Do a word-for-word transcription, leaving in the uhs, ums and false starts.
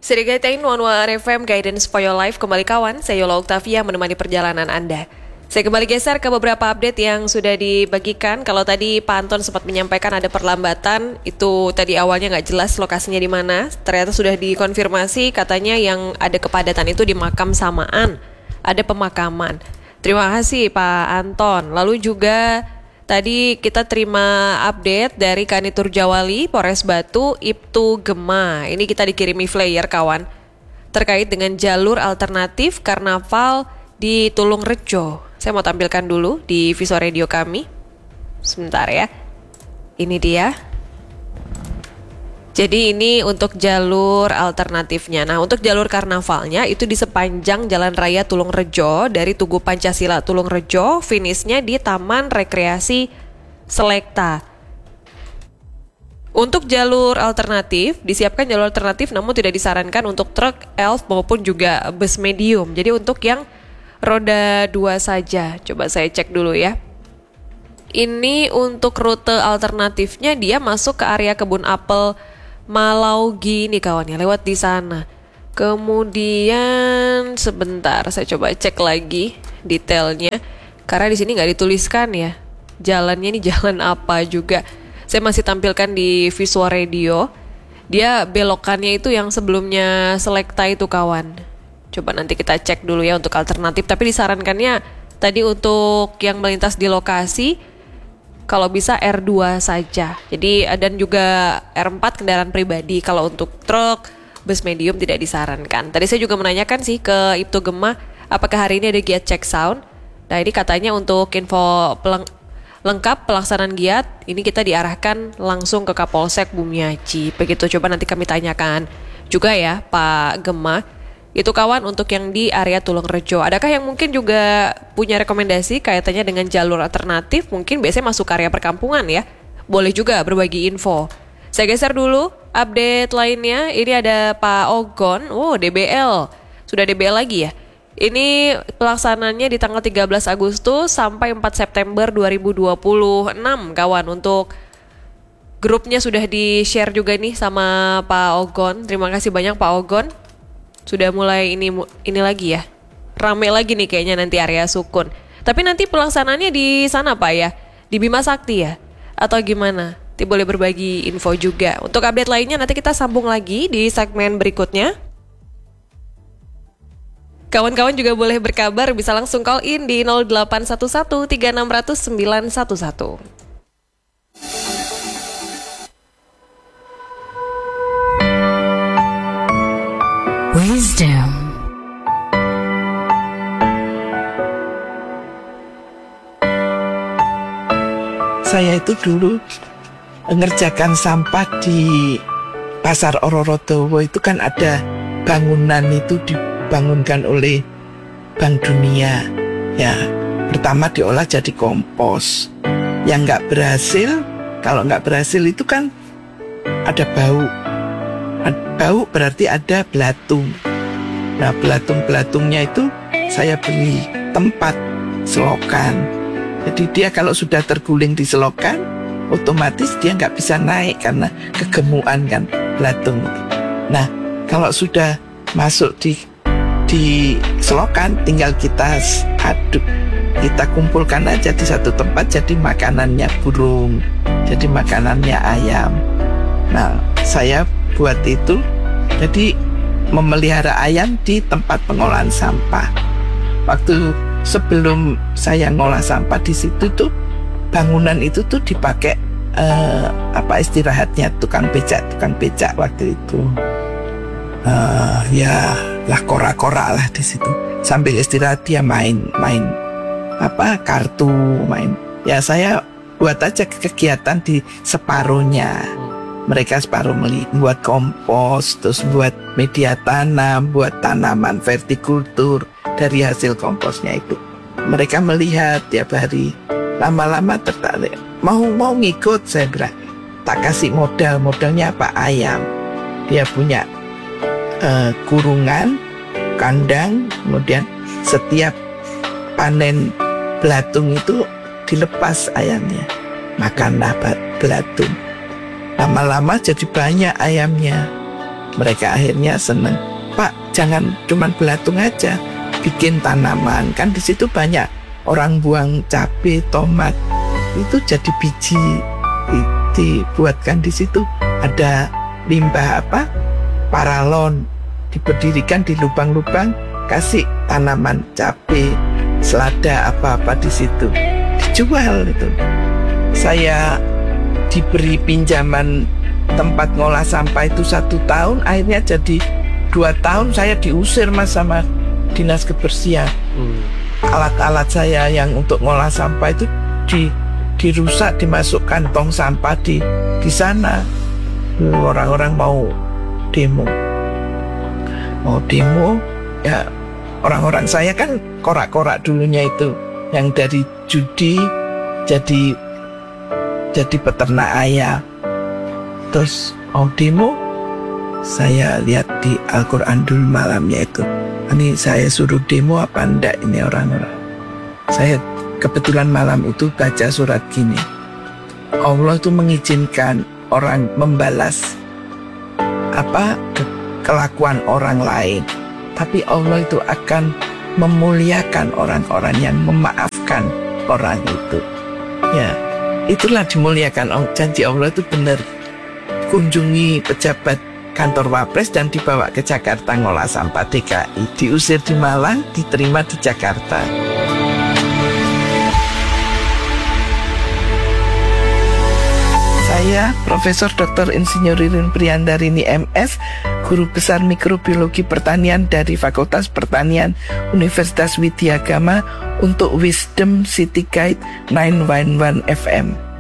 Sirigatain One One F M Guidance for Your Life kembali kawan, saya Yola Octavia menemani perjalanan Anda. Saya kembali geser ke beberapa update yang sudah dibagikan. Kalau tadi Pak Anton sempat menyampaikan ada perlambatan, itu tadi awalnya nggak jelas lokasinya di mana. Ternyata sudah dikonfirmasi, katanya yang ada kepadatan itu di makam samaan, ada pemakaman. Terima kasih Pak Anton. Lalu juga tadi kita terima update dari Kanitur Jawali, Polres Batu, Ibtu Gema. Ini kita dikirimi flyer kawan, terkait dengan jalur alternatif karnaval di Tulung Rejo. Saya mau tampilkan dulu di visual radio kami. Sebentar ya. Ini dia. Jadi ini untuk jalur alternatifnya. Nah, untuk jalur karnavalnya itu di sepanjang Jalan Raya Tulung Rejo dari Tugu Pancasila Tulung Rejo, finishnya di Taman Rekreasi Selekta. Untuk jalur alternatif, disiapkan jalur alternatif namun tidak disarankan untuk truk, elf maupun juga bus medium. Jadi untuk yang roda dua saja. Coba saya cek dulu ya. Ini untuk rute alternatifnya dia masuk ke area kebun apel Malaugi nih kawannya, lewat di sana. Kemudian sebentar saya coba cek lagi detailnya karena di sini nggak dituliskan ya. Jalannya ini jalan apa juga. Saya masih tampilkan di visual radio. Dia belokannya itu yang sebelumnya Selekta itu kawan. Coba nanti kita cek dulu ya untuk alternatif. Tapi disarankannya tadi untuk yang melintas di lokasi kalau bisa R dua saja. Jadi dan juga R empat kendaraan pribadi. Kalau untuk truk, bus medium tidak disarankan. Tadi saya juga menanyakan sih ke Ibtu Gema, apakah hari ini ada giat check sound. Nah ini katanya untuk info peleng- lengkap pelaksanaan giat, ini kita diarahkan langsung ke Kapolsek Bumiaji. Begitu, coba nanti kami tanyakan juga ya Pak Gema. Itu kawan untuk yang di area Tulung Rejo. Adakah yang mungkin juga punya rekomendasi kaitannya dengan jalur alternatif? Mungkin biasanya masuk area perkampungan ya. Boleh juga berbagi info. Saya geser dulu update lainnya. Ini ada Pak Ogon. Oh, D B L. Sudah D B L lagi ya. Ini pelaksananya di tanggal tiga belas Agustus sampai empat September dua ribu dua puluh enam kawan. Untuk grupnya sudah di-share juga nih sama Pak Ogon. Terima kasih banyak Pak Ogon. Sudah mulai ini ini lagi ya. Rame lagi nih kayaknya nanti area Sukun. Tapi nanti pelaksanaannya di sana Pak ya? Di Bima Sakti ya? Atau gimana? Nanti boleh berbagi info juga. Untuk update lainnya nanti kita sambung lagi di segmen berikutnya. Kawan-kawan juga boleh berkabar, bisa langsung call in di nol delapan satu satu tiga enam nol nol sembilan satu satu. Wisdom. Saya itu dulu mengerjakan sampah di Pasar Ororodowo, itu kan ada bangunan itu dibangunkan oleh Bank Dunia. Ya, pertama diolah jadi kompos. Yang nggak berhasil, kalau nggak berhasil itu kan ada bau. Bau berarti ada belatung. Nah, belatung-belatungnya itu saya beli tempat selokan. Jadi dia kalau sudah terguling di selokan, otomatis dia nggak bisa naik karena kegemukan kan belatung. Nah, kalau sudah masuk di di selokan, tinggal kita aduk, kita kumpulkan aja di satu tempat, jadi makanannya burung, jadi makanannya ayam. Nah, saya buat itu, jadi memelihara ayam di tempat pengolahan sampah. Waktu sebelum saya ngolah sampah di situ tuh, bangunan itu tuh dipakai eh, apa istilahnya tukang becak, tukang becak waktu itu. Uh, ya lah kora-kora lah di situ. Sambil istirahat dia main-main apa kartu, main. Ya saya buat aja kegiatan di separuhnya. Mereka separuh membuat kompos, terus buat media tanam, buat tanaman vertikultur dari hasil komposnya itu. Mereka melihat tiap hari, lama-lama tertarik. Mau mau ngikut, saya bilang. Tak kasih modal, modalnya apa? Ayam. Dia punya uh, kurungan, kandang, kemudian setiap panen belatung itu dilepas ayamnya, makan nabat belatung. Lama-lama jadi banyak ayamnya. Mereka akhirnya seneng. Pak, jangan cuman belatung aja, bikin tanaman. Kan di situ banyak orang buang cabai, tomat, itu jadi biji dibuatkan di situ. Ada limbah apa? Paralon, diberdirikan di lubang-lubang, kasih tanaman cabai, selada apa-apa di situ, dijual itu. Saya diberi pinjaman tempat ngolah sampah itu satu tahun, akhirnya jadi dua tahun saya diusir mas sama dinas kebersihan. Hmm. Alat-alat saya yang untuk ngolah sampah itu di, dirusak, dimasukkan tong sampah di di sana. Orang-orang mau demo, mau demo ya. Orang-orang saya kan korak-korak dulunya itu, yang dari judi jadi jadi peternak ayam. Terus mau demo, saya lihat di Al-Quran dulu malamnya itu, ini saya suruh demo apa enggak ini orang-orang. Saya kebetulan malam itu baca surat gini, Allah itu mengizinkan orang membalas apa ke kelakuan orang lain, tapi Allah itu akan memuliakan orang-orang yang memaafkan orang itu. Ya, itulah dimuliakan. Janji Allah itu benar. Kunjungi pejabat kantor Wapres dan dibawa ke Jakarta ngolah sampah D K I. Diusir di Malang, diterima di Jakarta. Saya Profesor Doktor Insinyur Ririn Priyandarini M S, Guru Besar Mikrobiologi Pertanian dari Fakultas Pertanian Universitas Widyagama untuk Wisdom City Guide sembilan satu satu F M.